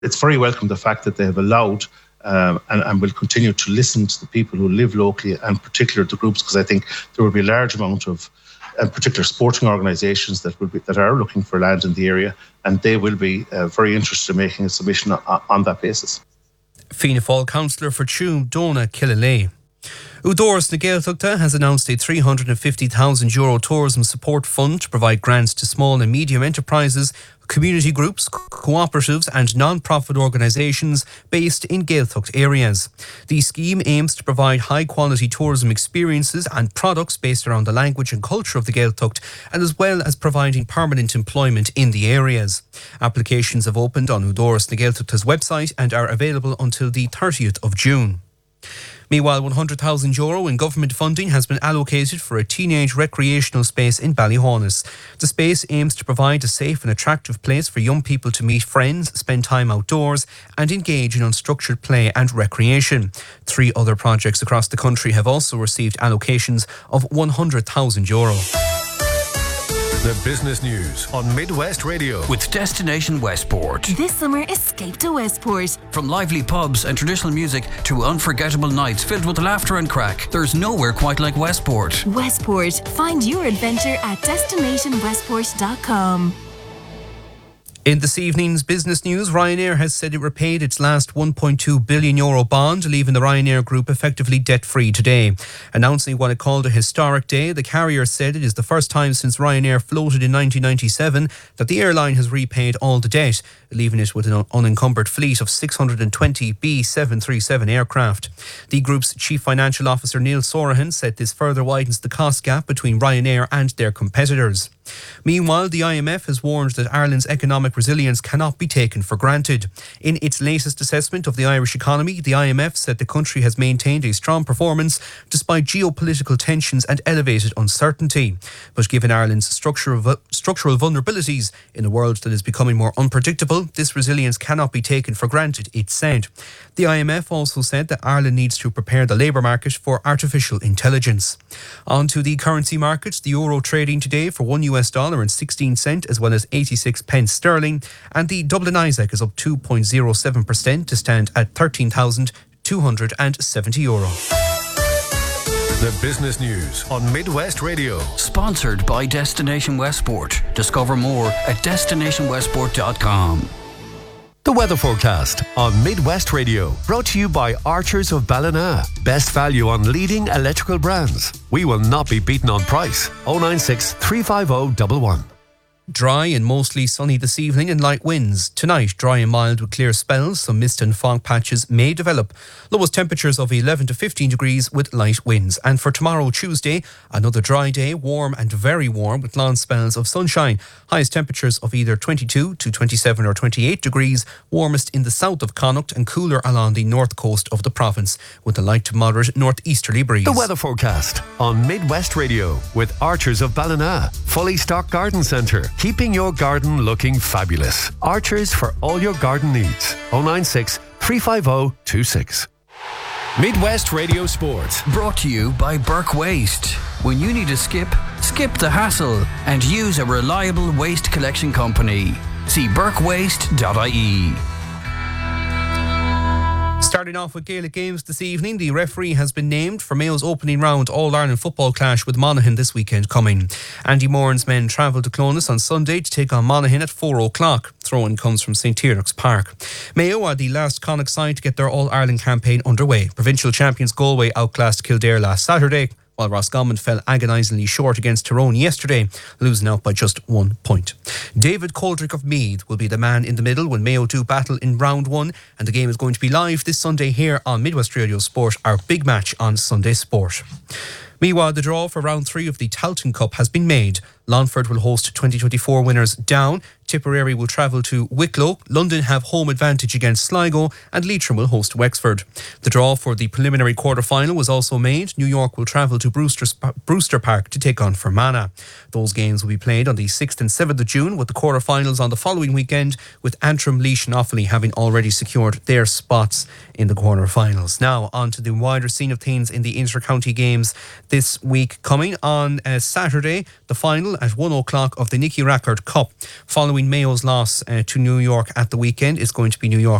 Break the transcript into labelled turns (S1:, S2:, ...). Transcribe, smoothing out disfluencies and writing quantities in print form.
S1: it's very welcome the fact that they have allowed and will continue to listen to the people who live locally, and particularly the groups, because I think there will be a large amount of particular sporting organisations that are looking for land in the area, and they will be very interested in making a submission on that basis.
S2: Fianna Fáil councillor for Tuam, Donna Killalay. Údarás na Gaeltachta has announced a €350,000 tourism support fund to provide grants to small and medium enterprises, community groups, cooperatives and non-profit organisations based in Gaeltacht areas. The scheme aims to provide high-quality tourism experiences and products based around the language and culture of the Gaeltacht, and as well as providing permanent employment in the areas. Applications have opened on Údarás na Gaeltachta's website and are available until the 30th of June. Meanwhile, €100,000 in government funding has been allocated for a teenage recreational space in Ballyhaunis. The space aims to provide a safe and attractive place for young people to meet friends, spend time outdoors and engage in unstructured play and recreation. 3 other projects across the country have also received allocations of €100,000.
S3: The business news on Midwest Radio
S4: with Destination Westport.
S5: This summer, escape to Westport.
S4: From lively pubs and traditional music to unforgettable nights filled with laughter and crack, there's nowhere quite like Westport.
S5: Westport. Find your adventure at destinationwestport.com.
S2: In this evening's business news, Ryanair has said it repaid its last €1.2 billion bond, leaving the Ryanair Group effectively debt-free today. Announcing what it called a historic day, the carrier said it is the first time since Ryanair floated in 1997 that the airline has repaid all the debt, leaving it with an unencumbered fleet of 620 B737 aircraft. The group's chief financial officer Neil Sorahan said this further widens the cost gap between Ryanair and their competitors. Meanwhile, the IMF has warned that Ireland's economic resilience cannot be taken for granted. In its latest assessment of the Irish economy, the IMF said the country has maintained a strong performance despite geopolitical tensions and elevated uncertainty. But given Ireland's structural vulnerabilities in a world that is becoming more unpredictable, this resilience cannot be taken for granted, it said. The IMF also said that Ireland needs to prepare the labour market for artificial intelligence. On to the currency markets. The euro trading today for $1.16 as well as 86 pence sterling, and the Dublin Isaac is up 2.07% to stand at €13,270.
S3: The business news on Midwest Radio.
S4: Sponsored by Destination Westport. Discover more at destinationwestport.com.
S3: The weather forecast on Midwest Radio, brought to you by Archers of Ballina. Best value on leading electrical brands. We will not be beaten on price. 096 350 11.
S2: Dry and mostly sunny this evening and light winds. Tonight, dry and mild with clear spells. Some mist and fog patches may develop. Lowest temperatures of 11 to 15 degrees with light winds. And for tomorrow, Tuesday, another dry day, warm and very warm with long spells of sunshine. Highest temperatures of either 22 to 27 or 28 degrees. Warmest in the south of Connacht and cooler along the north coast of the province with a light to moderate northeasterly breeze.
S3: The weather forecast on Midwest Radio with Archers of Ballina. Fully stocked garden centre. Keeping your garden looking fabulous. Archers for all your garden needs. 096 350 26. Midwest Radio Sport.
S4: Brought to you by Burke Waste. When you need a skip the hassle and use a reliable waste collection company. See burkewaste.ie.
S2: Starting off with Gaelic games this evening, the referee has been named for Mayo's opening round All-Ireland football clash with Monaghan this weekend coming. Andy Moran's men travel to Clones on Sunday to take on Monaghan at 4 o'clock. Throw-in comes from St. Tiernack's Park. Mayo are the last Connacht side to get their All-Ireland campaign underway. Provincial champions Galway outclassed Kildare last Saturday, while Roscommon fell agonisingly short against Tyrone yesterday, losing out by just 1 point. David Coldrick of Meath will be the man in the middle when Mayo do battle in round 1, and the game is going to be live this Sunday here on Midwest Radio Sport, our big match on Sunday Sport. Meanwhile, the draw for round 3 of the Tailteann Cup has been made. Longford will host 2024 winners Down, Tipperary will travel to Wicklow, London have home advantage against Sligo, and Leitrim will host Wexford. The draw for the preliminary quarter-final was also made. New York will travel to Brewster Park to take on Fermanagh. Those games will be played on the 6th and 7th of June, with the quarter-finals on the following weekend, with Antrim, Laois and Offaly having already secured their spots in the quarter-finals. Now, on to the wider scene of things in the inter-county games this week. Coming on Saturday, the final at 1 o'clock of the Nicky Rackard Cup. Following following Mayo's loss to New York at the weekend is going to be New York